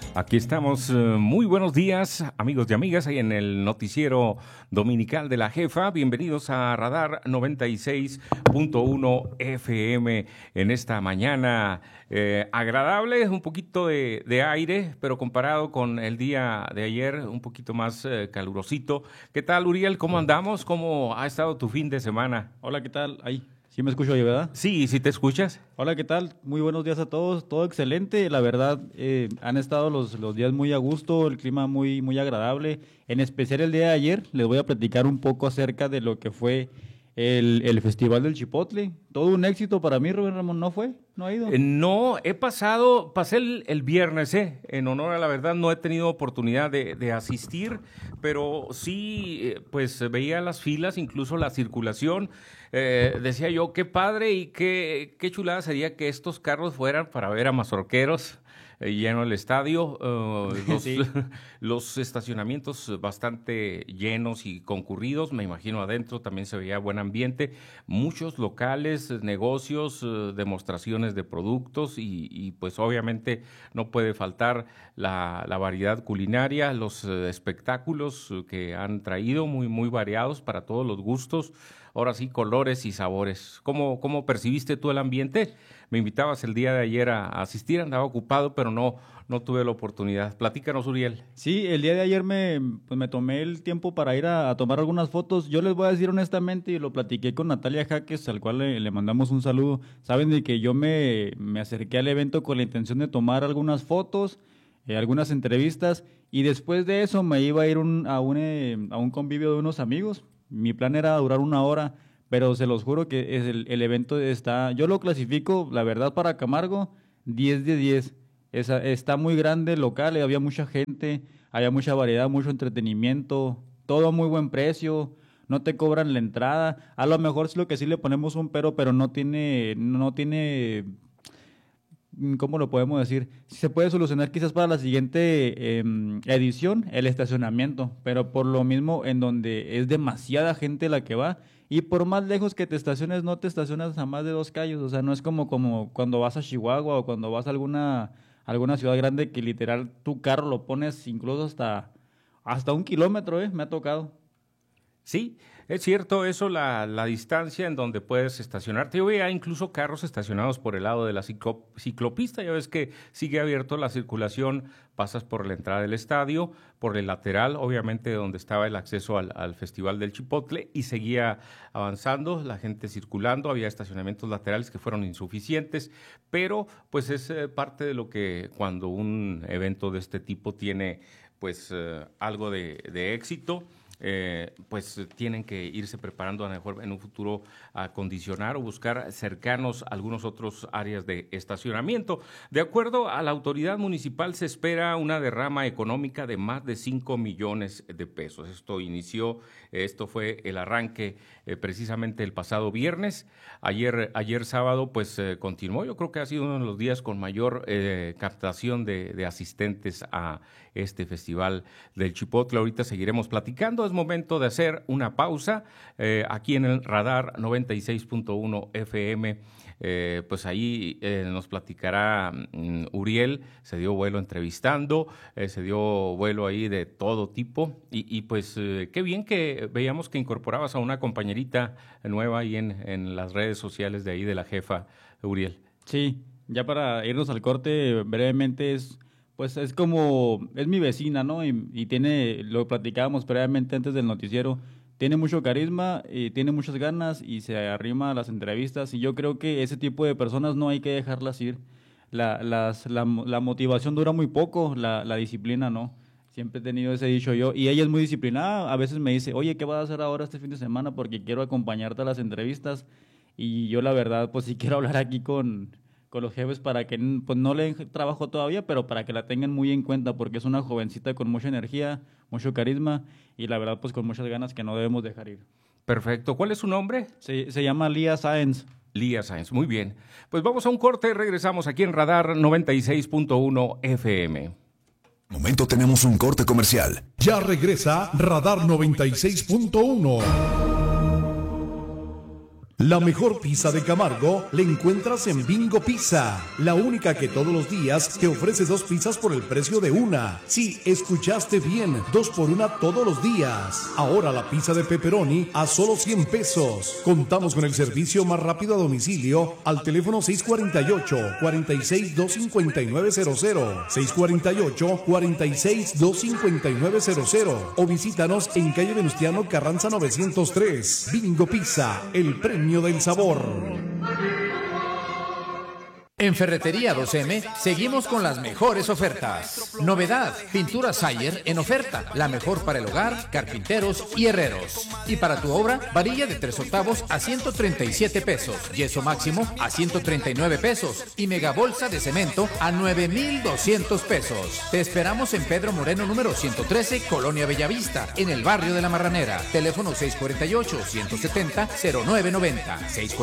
Aquí estamos, muy buenos días amigos y amigas, ahí en el noticiero dominical de la Jefa. Bienvenidos a Radar 96.1 FM en esta mañana agradable, un poquito de aire, pero comparado con el día de ayer, un poquito más calurosito. ¿Qué tal, Uriel? ¿Cómo andamos? ¿Cómo ha estado tu fin de semana? Hola, ¿qué tal? Ahí, sí me escucho ahí, ¿verdad? Sí, ¿sí te escuchas? Hola, ¿qué tal? Muy buenos días a todos, todo excelente, la verdad, han estado los días muy a gusto, el clima muy agradable, en especial el día de ayer. Les voy a platicar un poco acerca de lo que fue el Festival del Chipotle. Todo un éxito para mí, Rubén Ramón. ¿No fue? ¿No ha ido? No, pasé el viernes, en honor a la verdad, no he tenido oportunidad de asistir, pero sí, pues veía las filas, incluso la circulación. Decía yo, qué padre y qué chulada sería que estos carros fueran para ver a mazorqueros. Lleno el estadio, Sí. los estacionamientos bastante llenos y concurridos, me imagino adentro también se veía buen ambiente, muchos locales, negocios, demostraciones de productos y pues obviamente no puede faltar la variedad culinaria, los espectáculos que han traído muy variados para todos los gustos, ahora sí, colores y sabores. ¿Cómo percibiste tú el ambiente? Me invitabas el día de ayer a asistir, andaba ocupado, pero no tuve la oportunidad. Platícanos, Uriel. Sí, el día de ayer me tomé el tiempo para ir a tomar algunas fotos. Yo les voy a decir honestamente, y lo platiqué con Natalia Jaques, al cual le mandamos un saludo. Saben de que yo me acerqué al evento con la intención de tomar algunas fotos, algunas entrevistas, y después de eso me iba a ir a un convivio de unos amigos. Mi plan era durar 1 hora, pero se los juro que el evento está, yo lo clasifico, la verdad, para Camargo, 10 de 10. Está muy grande el local, había mucha gente, había mucha variedad, mucho entretenimiento, todo a muy buen precio, no te cobran la entrada. A lo mejor es lo que sí le ponemos un pero no tiene, ¿cómo lo podemos decir? Sí se puede solucionar quizás para la siguiente edición, el estacionamiento, pero por lo mismo en donde es demasiada gente la que va, y por más lejos que te estaciones, no te estacionas a más de 2 calles. O sea, no es como cuando vas a Chihuahua o cuando vas a alguna ciudad grande que literal tu carro lo pones incluso hasta 1 kilómetro, me ha tocado. Sí, es cierto eso, la distancia en donde puedes estacionarte. Yo veía incluso carros estacionados por el lado de la ciclopista. Ya ves que sigue abierto la circulación, pasas por la entrada del estadio, por el lateral, obviamente donde estaba el acceso al Festival del Chipotle, y seguía avanzando, la gente circulando, había estacionamientos laterales que fueron insuficientes, pero pues es parte de lo que cuando un evento de este tipo tiene pues algo de éxito. Pues tienen que irse preparando a lo mejor en un futuro a acondicionar o buscar cercanos algunos otros áreas de estacionamiento. De acuerdo a la autoridad municipal, se espera una derrama económica de más de 5 millones de pesos. Esto fue el arranque precisamente el pasado viernes. Ayer sábado pues continuó. Yo creo que ha sido uno de los días con mayor captación de asistentes a este Festival del Chipotle. Ahorita seguiremos platicando. Es momento de hacer una pausa aquí en el Radar 96.1 FM. Pues ahí nos platicará Uriel. Se dio vuelo entrevistando, se dio vuelo ahí de todo tipo y pues qué bien que veíamos que incorporabas a una compañerita nueva ahí en las redes sociales de ahí de la Jefa, Uriel. Sí, ya para irnos al corte brevemente, pues es mi vecina, ¿no? Y lo platicábamos previamente antes del noticiero, tiene mucho carisma, tiene muchas ganas y se arrima a las entrevistas, y yo creo que ese tipo de personas no hay que dejarlas ir. La motivación dura muy poco, la disciplina no. Siempre he tenido ese dicho yo, y ella es muy disciplinada. A veces me dice, oye, ¿qué vas a hacer ahora este fin de semana? Porque quiero acompañarte a las entrevistas. Y yo la verdad, pues sí quiero hablar aquí con los jefes para que pues, no le den trabajo todavía, pero para que la tengan muy en cuenta, porque es una jovencita con mucha energía, mucho carisma, y la verdad, pues con muchas ganas que no debemos dejar ir. Perfecto. ¿Cuál es su nombre? Se llama Lía Sáenz. Lía Sáenz, muy bien. Pues vamos a un corte, regresamos aquí en Radar 96.1 FM. Momento, tenemos un corte comercial. Ya regresa Radar 96.1. La mejor pizza de Camargo la encuentras en Bingo Pizza, la única que todos los días te ofrece 2 pizzas por el precio de una. Sí, escuchaste bien, 2 por 1 todos los días. Ahora la pizza de pepperoni a solo 100 pesos. Contamos con el servicio más rápido a domicilio al teléfono 648-46-25900, 648-46-25900 o visítanos en calle Venustiano Carranza 903. Bingo Pizza, el premio del sabor. En Ferretería 2M seguimos con las mejores ofertas. Novedad, pintura Sayer en oferta. La mejor para el hogar, carpinteros y herreros. Y para tu obra, varilla de 3/8 a 137 pesos. Yeso máximo a 139 pesos. Y megabolsa de cemento a 9,200 pesos. Te esperamos en Pedro Moreno número 113, Colonia Bellavista, en el barrio de La Marranera. Teléfono 648-170-0990.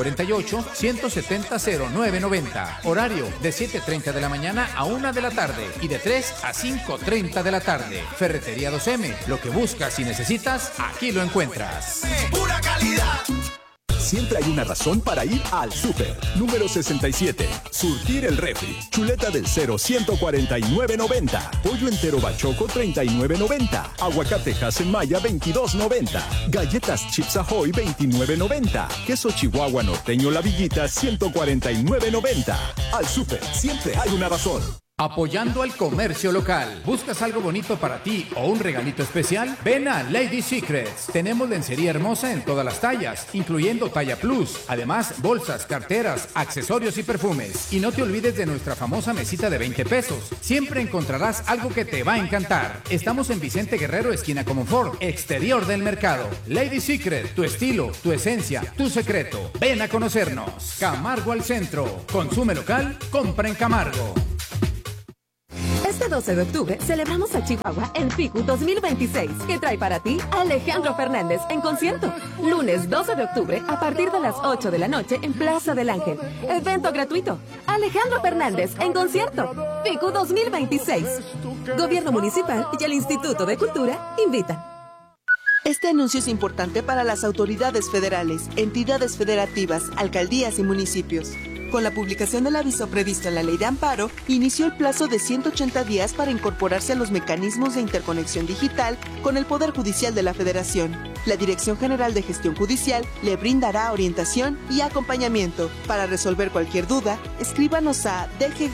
648-170-0990. Horario de 7:30 de la mañana a 1 de la tarde y de 3 a 5:30 de la tarde. Ferretería 2M, lo que buscas y necesitas, aquí lo encuentras. ¡Pura calidad! Siempre hay una razón para ir al súper. Número 67. Surtir el refri. Chuleta del 0, 149.90. Pollo entero bachoco, 39.90. Aguacate Hasenmaya, 22.90. Galletas Chips Ahoy, 29.90. Queso Chihuahua Norteño La Villita, 149.90. Al súper, siempre hay una razón. Apoyando al comercio local. ¿Buscas algo bonito para ti o un regalito especial? Ven a Lady Secrets. Tenemos lencería hermosa en todas las tallas, incluyendo talla plus. Además, bolsas, carteras, accesorios y perfumes. Y no te olvides de nuestra famosa mesita de 20 pesos. Siempre encontrarás algo que te va a encantar. Estamos en Vicente Guerrero, esquina Comonfort, exterior del mercado. Lady Secret, tu estilo, tu esencia, tu secreto. Ven a conocernos. Camargo al centro. Consume local, compra en Camargo. Este 12 de octubre celebramos a Chihuahua el FICU 2026, que trae para ti a Alejandro Fernández en concierto. Lunes 12 de octubre a partir de las 8 de la noche en Plaza del Ángel. Evento gratuito. Alejandro Fernández en concierto. FICU 2026. Gobierno Municipal y el Instituto de Cultura invitan. Este anuncio es importante para las autoridades federales, entidades federativas, alcaldías y municipios. Con la publicación del aviso previsto en la Ley de Amparo, inició el plazo de 180 días para incorporarse a los mecanismos de interconexión digital con el Poder Judicial de la Federación. La Dirección General de Gestión Judicial le brindará orientación y acompañamiento. Para resolver cualquier duda, escríbanos a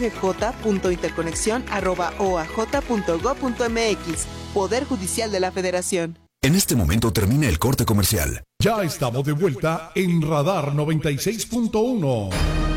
dggj.interconexión@oaj.gov.mx. Poder Judicial de la Federación. En este momento termina el corte comercial. Ya estamos de vuelta en Radar 96.1.